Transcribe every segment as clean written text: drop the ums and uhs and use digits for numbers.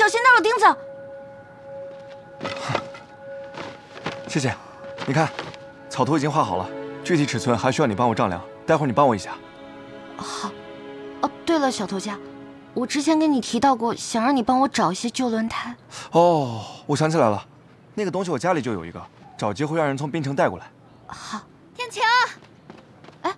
小心那儿有钉子。 谢谢。你看，草图已经画好了，具体尺寸还需要你帮我丈量，待会儿你帮我一下。 好。哦，对了，小头家，我之前跟你提到过，想让你帮我找一些旧轮胎。 哦，我想起来了，那个东西我家里就有一个，找机会让人从滨城带过来。 好。 天晴，哎，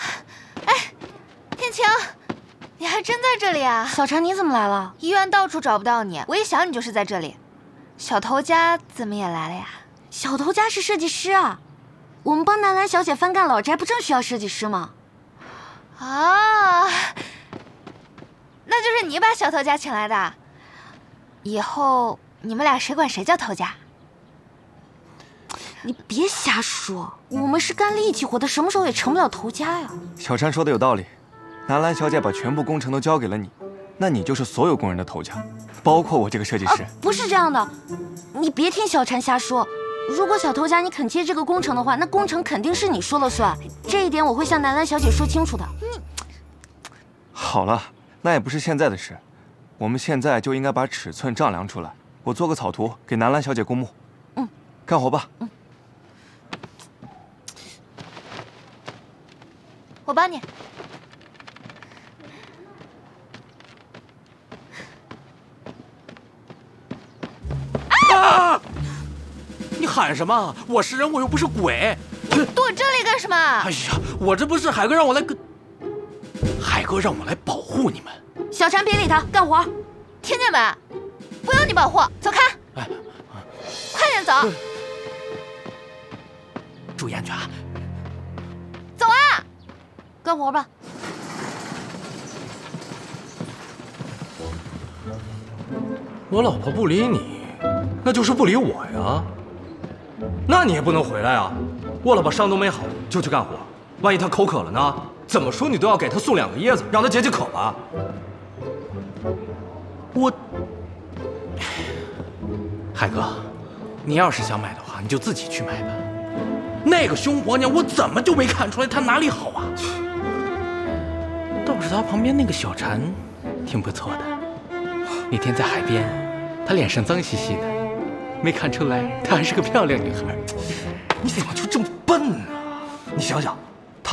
天晴，你还真在这里啊？ 小婵，你怎么来了？ 医院到处找不到你，我一想你就是在这里。小头家怎么也来了呀？ 小头家是设计师啊，我们帮南兰小姐翻盖老宅，不正需要设计师吗？ 啊，那就是你把小头家请来的。以后你们俩谁管谁叫头家？ 你别瞎说，我们是干力气活的，什么时候也成不了头家呀。 小婵说的有道理，南兰小姐把全部工程都交给了你，那你就是所有工人的头家，包括我这个设计师。 不是这样的，你别听小婵瞎说。如果小头家你肯接这个工程的话，那工程肯定是你说了算，这一点我会向南兰小姐说清楚的。 好了，那也不是现在的事，我们现在就应该把尺寸丈量出来，我做个草图给南兰小姐公墓。干活吧。 我帮你。 啊！你喊什么？我是人，我又不是鬼。 躲这里干什么？ 哎呀，我这不是海哥让我来海哥让我来保护你们。 小婵，别理他，干活。 听见没？不用你保护，走开！ 哎， 快点走！ 注意安全啊！ 走啊！ 干活吧。 我老婆不理你，那就是不理我呀。那你也不能回来啊！我老婆伤都没好就去干活，万一她口渴了呢？怎么说你都要给她送2个椰子，让她解解渴吧。我，海哥，你要是想买的话，你就自己去买吧。那个凶婆娘，我怎么就没看出来她哪里好啊？倒是她旁边那个小婵，挺不错的。那天在海边，她脸上脏兮兮的，没看出来她还是个漂亮女孩。你怎么就这么笨呢？你想想，